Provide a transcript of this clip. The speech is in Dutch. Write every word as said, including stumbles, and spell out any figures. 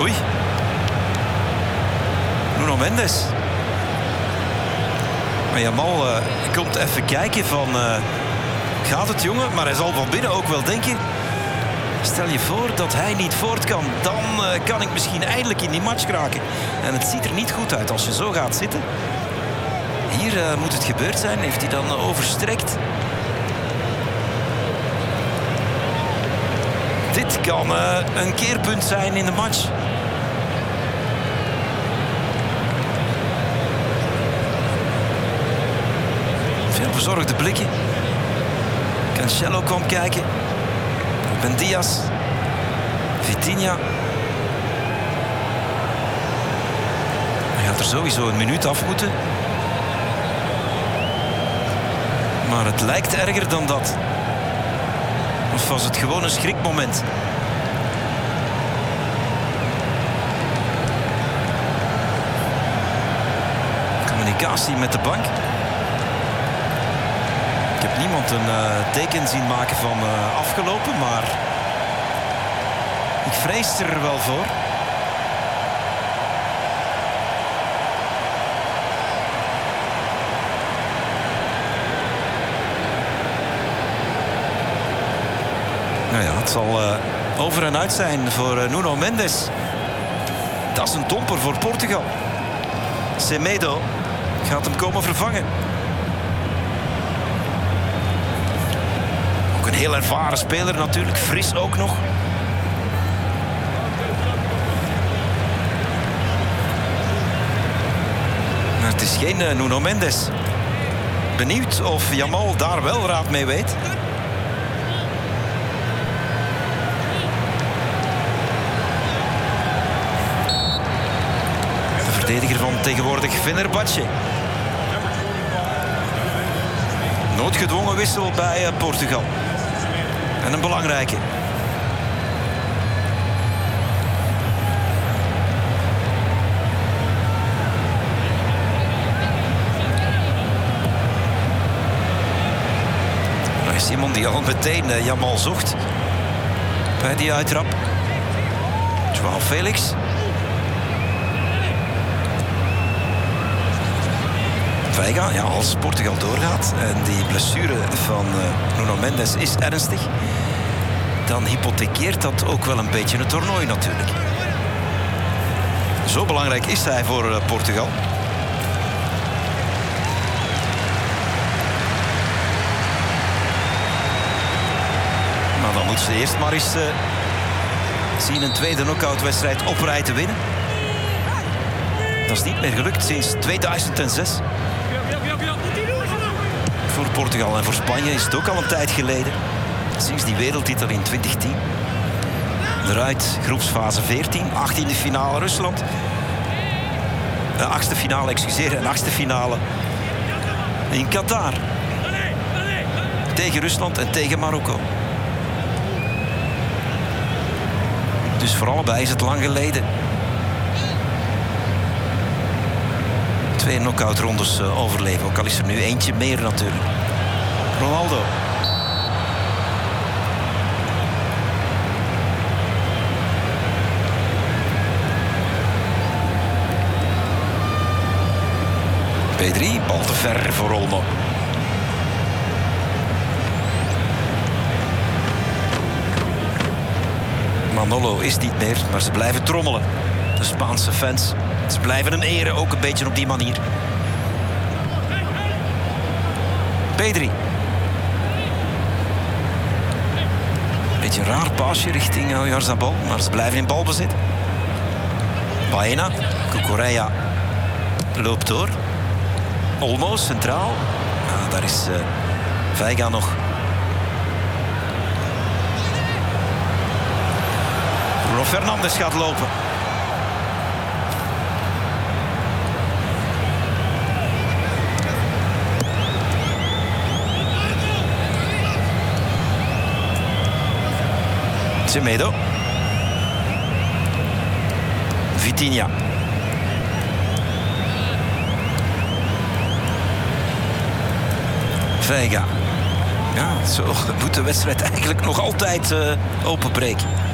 Oei. Nuno Mendes. Maar Jamal uh, komt even kijken van... Uh, gaat het, jongen? Maar hij zal van binnen ook wel denken... Stel je voor dat hij niet voort kan. Dan uh, kan ik misschien eindelijk in die match kraken. En het ziet er niet goed uit als je zo gaat zitten. Hier uh, moet het gebeurd zijn. Heeft hij dan uh, overstrekt. Dit kan uh, een keerpunt zijn in de match. Veel bezorgde blikken. Cancelo kwam kijken. Ben Diaz. Vitinha. Hij gaat er sowieso een minuut af moeten. Maar het lijkt erger dan dat. Of was het gewoon een schrikmoment? Communicatie met de bank. Ik heb niemand een uh, teken zien maken van uh, afgelopen, maar ik vrees er wel voor. Nou ja, het zal uh, over en uit zijn voor uh, Nuno Mendes. Dat is een domper voor Portugal. Semedo gaat hem komen vervangen. Een heel ervaren speler natuurlijk, fris ook nog. Maar het is geen uh, Nuno Mendes. Benieuwd of Jamal daar wel raad mee weet. De verdediger van tegenwoordig Fenerbahce. Noodgedwongen wissel bij uh, Portugal. En een belangrijke. Nou is Simon die al meteen uh, Jamal zocht. Bij die uittrap. João Felix. Veiga, ja, als Portugal doorgaat en die blessure van uh, Nuno Mendes is ernstig, dan hypothekeert dat ook wel een beetje het toernooi natuurlijk. Zo belangrijk is hij voor uh, Portugal. Maar dan moet ze eerst maar eens uh, zien een tweede knock-outwedstrijd op rij te winnen. Dat is niet meer gelukt sinds tweeduizend zes. Voor Portugal en voor Spanje is het ook al een tijd geleden. Sinds die wereldtitel in twintig tien. Eruit groepsfase veertien, achttiende finale Rusland. De achtste finale, excuseer, en achtste finale in Qatar. Tegen Rusland en tegen Marokko. Dus voor allebei is het lang geleden. Twee knock-out rondes uh, overleven. Ook al is er nu eentje meer natuurlijk. Ronaldo. P drie, bal te ver voor Olmo. Manolo is niet meer, maar ze blijven trommelen. De Spaanse fans. Ze blijven hem eren, ook een beetje op die manier. P drie. Beetje een raar paasje richting Oyarzabal, maar ze blijven in balbezit. Baena, Cucurella loopt door. Olmo centraal. Ah, daar is uh, Veiga nog. Bruno Fernandes gaat lopen. Semedo. Vitinha. Veiga. Ja, zo moet de wedstrijd eigenlijk nog altijd uh, openbreken.